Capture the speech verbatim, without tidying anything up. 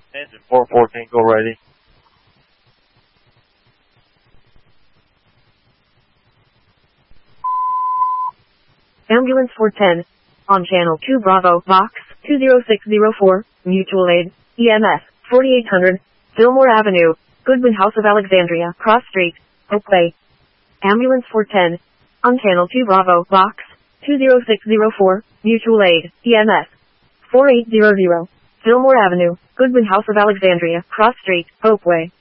Engine four fourteen, go ready. Ambulance four ten. On channel two Bravo, box two zero six zero four, mutual aid, E M S, forty-eight hundred, Fillmore Avenue, Goodwin House of Alexandria, Cross Street, Oakway. Ambulance four ten. On channel two Bravo, box two zero six zero four, mutual aid, E M S, forty-eight hundred, Fillmore Avenue, Goodwin House of Alexandria, Cross Street, Oakway.